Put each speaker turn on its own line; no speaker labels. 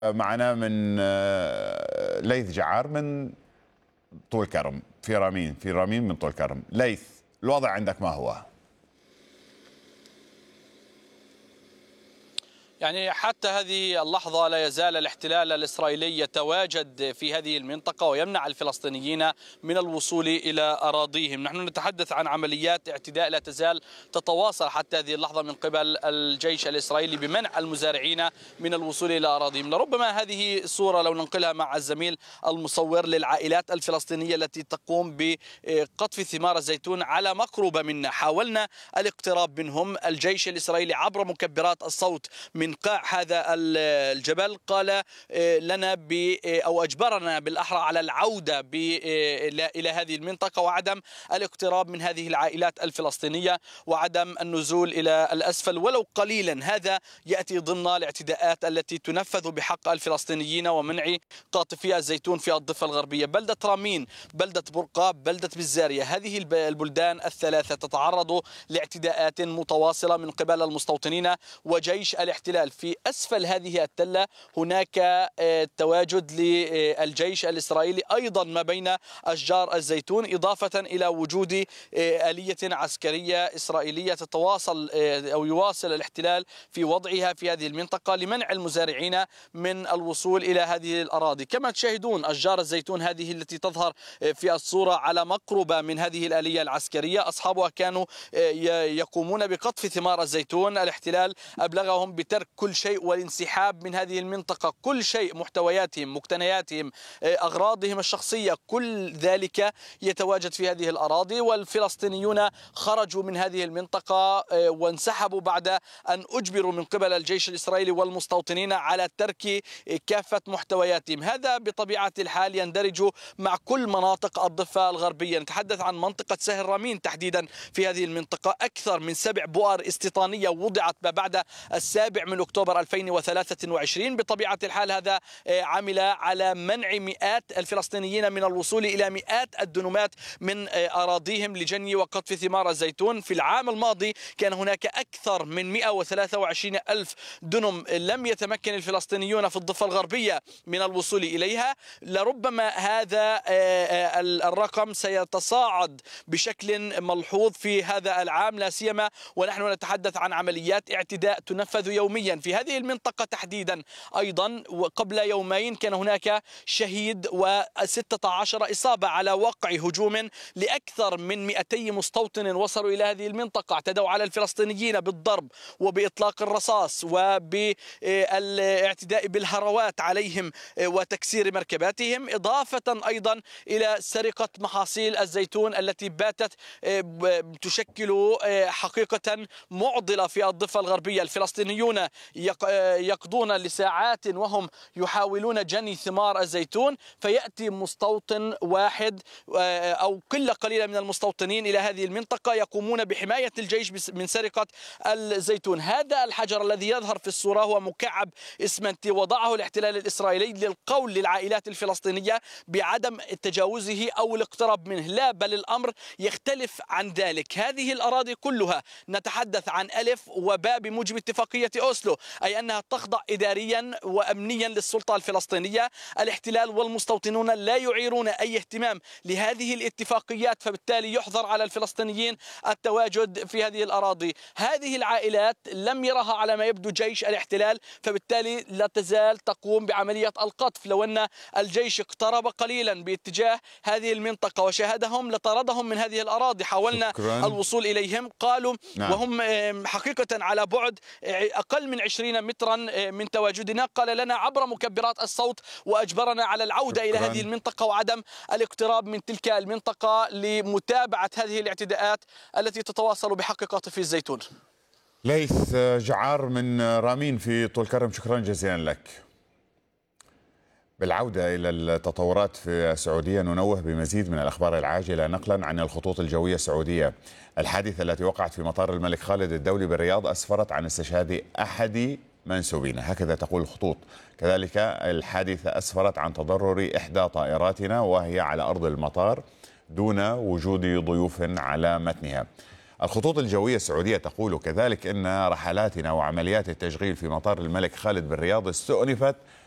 معنا من ليث جعار من طول كرم في رامين من طول كرم. ليث، الوضع عندك ما هو؟
يعني حتى هذه اللحظة لا يزال الاحتلال الإسرائيلي يتواجد في هذه المنطقة ويمنع الفلسطينيين من الوصول إلى أراضيهم. نحن نتحدث عن عمليات اعتداء لا تزال تتواصل حتى هذه اللحظة من قبل الجيش الإسرائيلي بمنع المزارعين من الوصول إلى أراضيهم. لربما هذه الصورة لو ننقلها مع الزميل المصور للعائلات الفلسطينية التي تقوم بقطف ثمار الزيتون على مقربة منا. حاولنا الاقتراب منهم، الجيش الإسرائيلي عبر مكبرات الصوت من قاع هذا الجبل قال لنا أو أجبرنا بالأحرى على العودة إلى هذه المنطقة وعدم الاقتراب من هذه العائلات الفلسطينية وعدم النزول إلى الأسفل ولو قليلا. هذا يأتي ضمن الاعتداءات التي تنفذ بحق الفلسطينيين ومنع قاطفي الزيتون في الضفة الغربية. بلدة رامين، بلدة برقاب، بلدة بزارية، هذه البلدان الثلاثة تتعرض لاعتداءات متواصلة من قبل المستوطنين وجيش الاحتلال. في أسفل هذه التلة هناك تواجد للجيش الإسرائيلي أيضا ما بين أشجار الزيتون، إضافة إلى وجود آلية عسكرية إسرائيلية تتواصل أو يواصل الاحتلال في وضعها في هذه المنطقة لمنع المزارعين من الوصول إلى هذه الأراضي. كما تشاهدون أشجار الزيتون هذه التي تظهر في الصورة على مقربة من هذه الآلية العسكرية، أصحابها كانوا يقومون بقطف ثمار الزيتون. الاحتلال أبلغهم بترك كل شيء والانسحاب من هذه المنطقة، كل شيء، محتوياتهم، مقتنياتهم، أغراضهم الشخصية، كل ذلك يتواجد في هذه الأراضي. والفلسطينيون خرجوا من هذه المنطقة وانسحبوا بعد أن أجبروا من قبل الجيش الإسرائيلي والمستوطنين على ترك كافة محتوياتهم. هذا بطبيعة الحال يندرج مع كل مناطق الضفة الغربية. نتحدث عن منطقة سهل رامين تحديدا. في هذه المنطقة أكثر من 7 بؤر استيطانية وضعت ما بعد 7 من أكتوبر 2023. بطبيعة الحال هذا عمل على منع مئات الفلسطينيين من الوصول إلى مئات الدنومات من أراضيهم لجني وقطف ثمار الزيتون. في العام الماضي كان هناك أكثر من 123 ألف دنم لم يتمكن الفلسطينيون في الضفة الغربية من الوصول إليها. لربما هذا الرقم سيتصاعد بشكل ملحوظ في هذا العام، لا سيما ونحن نتحدث عن عمليات اعتداء تنفذ يوميا في هذه المنطقة تحديدا. أيضا قبل يومين كان هناك شهيد و16 إصابة على وقع هجوم لأكثر من 200 مستوطن وصلوا إلى هذه المنطقة. اعتدوا على الفلسطينيين بالضرب وبإطلاق الرصاص وبالاعتداء بالهروات عليهم وتكسير مركباتهم، إضافة أيضا إلى سرقة محاصيل الزيتون التي باتت تشكل حقيقة معضلة في الضفة الغربية. الفلسطينيون يقضون لساعات وهم يحاولون جني ثمار الزيتون، فيأتي مستوطن واحد أو قلة قليلة من المستوطنين إلى هذه المنطقة يقومون بحماية الجيش من سرقة الزيتون. هذا الحجر الذي يظهر في الصورة هو مكعب إسمنتي وضعه الاحتلال الإسرائيلي للقول للعائلات الفلسطينية بعدم تجاوزه أو الاقتراب منه. لا، بل الأمر يختلف عن ذلك. هذه الأراضي كلها نتحدث عن ألف وباء بموجب اتفاقية أوسلو، أي أنها تخضع إداريا وأمنيا للسلطة الفلسطينية. الاحتلال والمستوطنون لا يعيرون أي اهتمام لهذه الاتفاقيات، فبالتالي يحظر على الفلسطينيين التواجد في هذه الأراضي. هذه العائلات لم يرها على ما يبدو جيش الاحتلال، فبالتالي لا تزال تقوم بعملية القطف. لو أن الجيش اقترب قليلا باتجاه هذه المنطقة وشاهدهم لطردهم من هذه الأراضي. حاولنا الوصول إليهم، قالوا وهم حقيقة على بعد أقل من 20 مترا من تواجدنا، قال لنا عبر مكبرات الصوت وأجبرنا على العودة إلى هذه المنطقة وعدم الاقتراب من تلك المنطقة لمتابعة هذه الاعتداءات التي تتواصل بحق قاطفي الزيتون.
ليث جعار من رامين في طول كرم، شكرا جزيلا لك. بالعودة إلى التطورات في السعودية ننوه بمزيد من الأخبار العاجلة نقلا عن الخطوط الجوية السعودية. الحادثة التي وقعت في مطار الملك خالد الدولي بالرياض أسفرت عن استشهاد أحد منسوبينا، هكذا تقول الخطوط. كذلك الحادثة أسفرت عن تضرر إحدى طائراتنا وهي على أرض المطار دون وجود ضيوف على متنها. الخطوط الجوية السعودية تقول كذلك إن رحلاتنا وعمليات التشغيل في مطار الملك خالد بالرياض استؤنفت